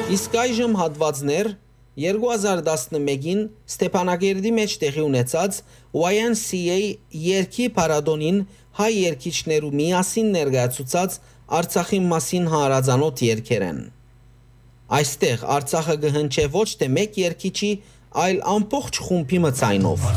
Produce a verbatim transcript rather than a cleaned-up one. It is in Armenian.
Իսկ այժմ հատվածներ երկու հազար տասնմեկին Ստեփանագերդի մեջ տեղի ունեցած Y M C A երգի փառատոնին հայ երգիչներու միասին ներկայացուցած Արցախի մասին հարազանոթ երգեր են։ Այստեղ Արցախը կհնչե ոչ թե մեկ երգիչի, այլ ամբողջ խումբի մցայնով։